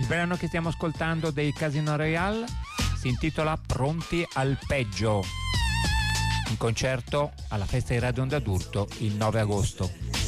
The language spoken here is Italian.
brano che stiamo ascoltando dei Casino Royale si intitola Pronti al peggio, in concerto alla Festa di Radio Onda d'Urto il 9 agosto.